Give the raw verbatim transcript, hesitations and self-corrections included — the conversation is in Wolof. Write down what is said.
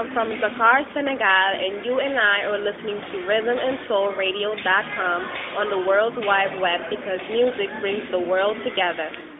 I'm from Dakar, Senegal, and you and I are listening to rhythm and soul radio dot com on the World Wide Web because music brings the world together.